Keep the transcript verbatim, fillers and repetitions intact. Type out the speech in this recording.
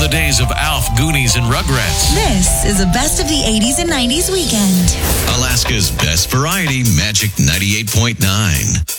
the days of Alf, Goonies, and Rugrats. This is the best of the eighties and nineties weekend. Alaska's best variety, Magic ninety-eight point nine.